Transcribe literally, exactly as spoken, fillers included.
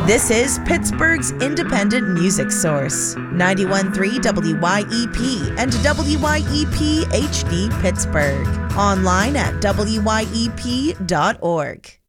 This is Pittsburgh's independent music source, ninety-one point three W Y E P and W Y E P H D Pittsburgh. Online at W Y E P dot org.